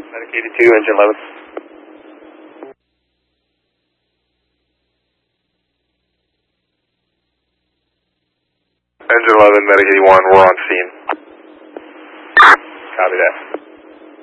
Medicated 2, engine 11. Engine 11, Medicated 1, we're on scene. Copy that.